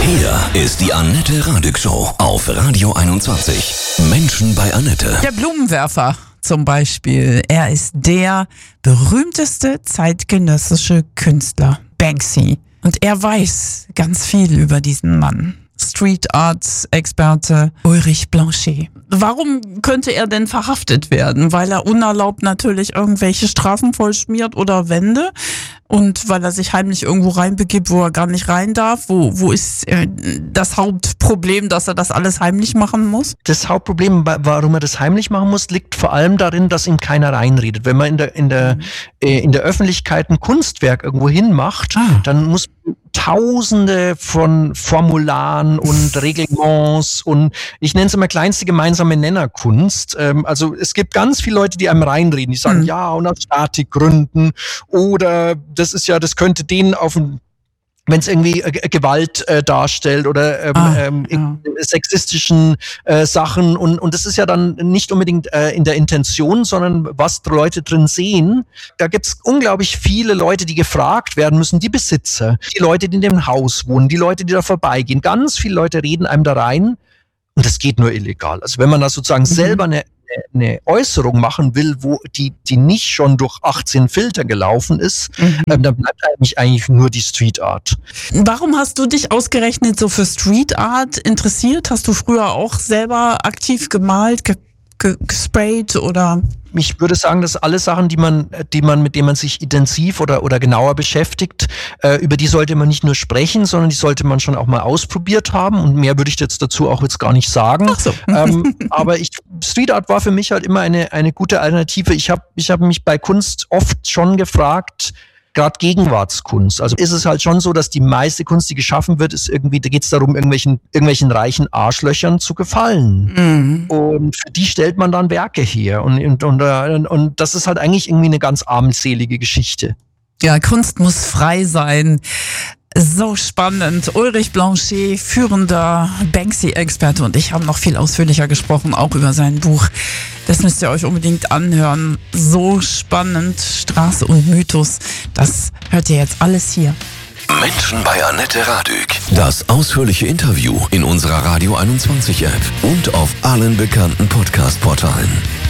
Hier ist die Annette Radig Show auf Radio 21. Menschen bei Annette. Der Blumenwerfer zum Beispiel. Er ist der berühmteste zeitgenössische Künstler, Banksy. Und er weiß ganz viel über diesen Mann. Street Arts Experte Ulrich Blanchet. Warum könnte er denn verhaftet werden? Weil er unerlaubt natürlich irgendwelche Straßen vollschmiert oder Wände und weil er sich heimlich irgendwo reinbegibt, wo er gar nicht rein darf? Wo ist das Hauptproblem, dass er das alles heimlich machen muss? Das Hauptproblem, warum er das heimlich machen muss, liegt vor allem darin, dass ihm keiner reinredet. Wenn man in der Öffentlichkeit ein Kunstwerk irgendwo hinmacht, dann muss Tausende von Formularen und Reglements und ich nenne es immer kleinste gemeinsame Nennerkunst. Also es gibt ganz viele Leute, die einem reinreden, die sagen, ja, und aus Statikgründen oder das könnte denen wenn es irgendwie Gewalt darstellt oder sexistischen Sachen und das ist ja dann nicht unbedingt in der Intention, sondern was Leute drin sehen. Da gibt's unglaublich viele Leute, die gefragt werden müssen, die Besitzer, die Leute, die in dem Haus wohnen, die Leute, die da vorbeigehen. Ganz viele Leute reden einem da rein und das geht nur illegal. Also wenn man da sozusagen selber eine Äußerung machen will, wo die nicht schon durch 18 Filter gelaufen ist, dann bleibt eigentlich nur die Street Art. Warum hast du dich ausgerechnet so für Street Art interessiert? Hast du früher auch selber aktiv gemalt, gesprayt oder? Ich würde sagen, dass alle Sachen, mit denen man sich intensiv oder genauer beschäftigt, über die sollte man nicht nur sprechen, sondern die sollte man schon auch mal ausprobiert haben. Und mehr würde ich jetzt dazu auch jetzt gar nicht sagen. Ach so. Aber Street Art war für mich halt immer eine gute Alternative. Ich hab mich bei Kunst oft schon gefragt, gerade Gegenwartskunst. Also ist es halt schon so, dass die meiste Kunst, die geschaffen wird, ist irgendwie, da geht es darum, irgendwelchen reichen Arschlöchern zu gefallen. Und für die stellt man dann Werke her. Und das ist halt eigentlich irgendwie eine ganz armselige Geschichte. Ja, Kunst muss frei sein. So spannend. Ulrich Blanchet, führender Banksy-Experte, und ich haben noch viel ausführlicher gesprochen, auch über sein Buch. Das müsst ihr euch unbedingt anhören. So spannend. Straße und Mythos. Das hört ihr jetzt alles hier. Menschen bei Annette Radig. Das ausführliche Interview in unserer Radio 21 App und auf allen bekannten Podcast-Portalen.